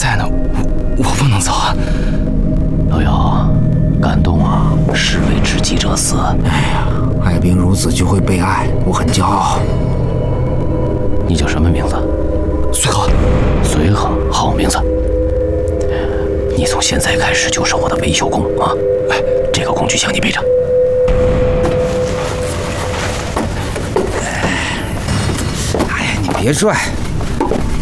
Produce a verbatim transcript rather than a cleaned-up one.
在呢，我我不能走啊！ 老姚，感动啊！士为知己者死。 哎呀，爱兵如子就会被爱，我很骄傲。 你叫什么名字？ 随和。 随和，好名字。你从现在开始就是我的维修工啊！哎，这个工具箱你背着。 哎呀，你别拽。